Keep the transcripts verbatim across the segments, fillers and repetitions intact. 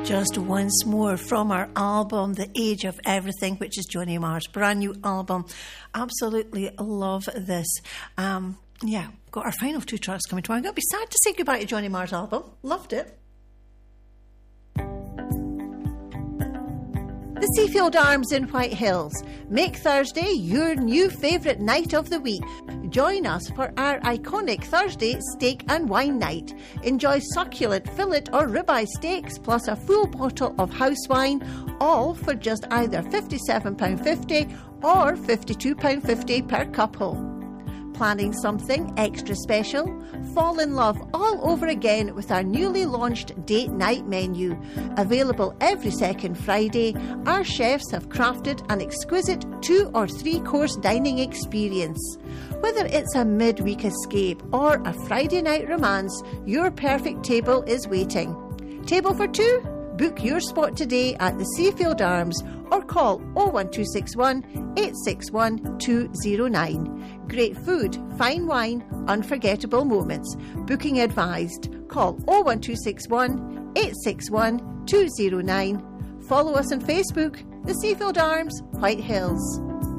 Just once more from our album, The Age of Everything, which is Johnny Marr's brand new album. Absolutely love this. Um, yeah, got our final two tracks coming tomorrow. I'm going to be sad to say goodbye to Johnny Marr's album. Loved it. The Seafield Arms in White Hills. Make Thursday your new favourite night of the week. Join us for our iconic Thursday steak and wine night. Enjoy succulent fillet or ribeye steaks plus a full bottle of house wine, all for just either fifty-seven pounds fifty or fifty-two pounds fifty per couple. Planning something extra special? Fall in love all over again with our newly launched date night menu. Available every second Friday, our chefs have crafted an exquisite two or three course dining experience. Whether it's a midweek escape or a Friday night romance, your perfect table is waiting. Table for two? Book your spot today at the Seafield Arms or call oh one two six one, eight six one, two oh nine. Great food, fine wine, unforgettable moments. Booking advised. Call oh one two six one, eight six one, two oh nine. Follow us on Facebook, the Seafield Arms, White Hills.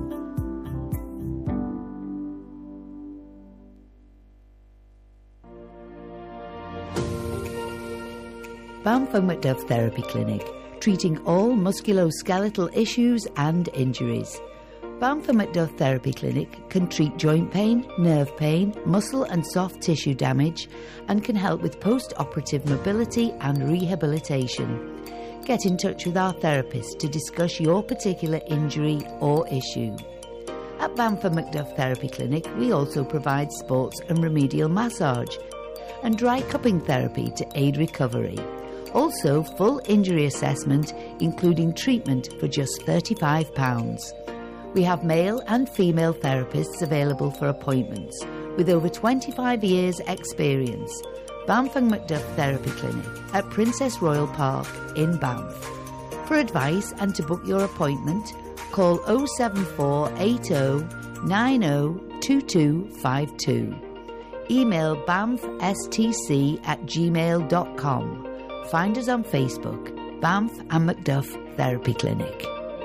Banff and Macduff Therapy Clinic, treating all musculoskeletal issues and injuries. Banff and Macduff Therapy Clinic can treat joint pain, nerve pain, muscle and soft tissue damage, and can help with post-operative mobility and rehabilitation. Get in touch with our therapist to discuss your particular injury or issue. At Banff and Macduff Therapy Clinic, we also provide sports and remedial massage and dry cupping therapy to aid recovery. Also, full injury assessment, including treatment for just thirty-five pounds. We have male and female therapists available for appointments with over twenty-five years experience. Banff and Macduff Therapy Clinic at Princess Royal Park in Banff. For advice and to book your appointment, call oh seven four eight oh nine oh two two five two. Email banffstc at gmail dot com. Find us on Facebook, Banff and Macduff Therapy Clinic.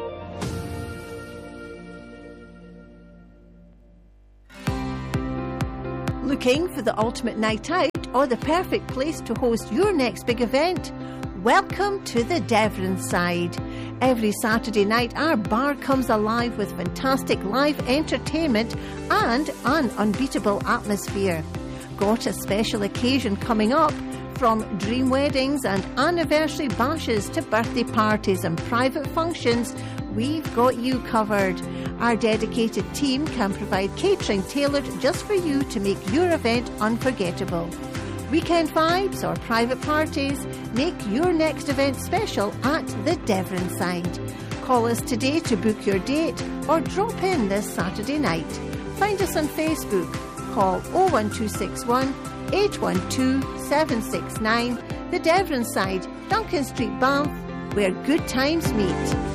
Looking for the ultimate night out or the perfect place to host your next big event? Welcome to the Devon Side. Every Saturday night, our bar comes alive with fantastic live entertainment and an unbeatable atmosphere. Got a special occasion coming up? From dream weddings and anniversary bashes to birthday parties and private functions, we've got you covered. Our dedicated team can provide catering tailored just for you to make your event unforgettable. Weekend vibes or private parties, make your next event special at the Devon Side. Call us today to book your date or drop in this Saturday night. Find us on Facebook. Call oh one two six one, eight one two, seven six nine. The Devon Side, Duncan Street, Banff, where good times meet.